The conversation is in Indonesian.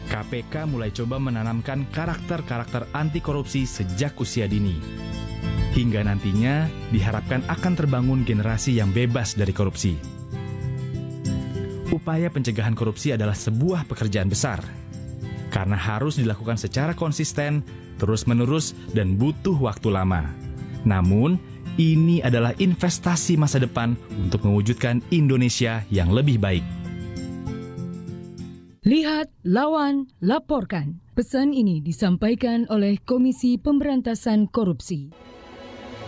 KPK mulai coba menanamkan karakter-karakter anti korupsi sejak usia dini. Hingga nantinya diharapkan akan terbangun generasi yang bebas dari korupsi. Upaya pencegahan korupsi adalah sebuah pekerjaan besar, karena harus dilakukan secara konsisten, terus-menerus, dan butuh waktu lama. Namun, ini adalah investasi masa depan untuk mewujudkan Indonesia yang lebih baik. Lihat, lawan, laporkan. Pesan ini disampaikan oleh Komisi Pemberantasan Korupsi.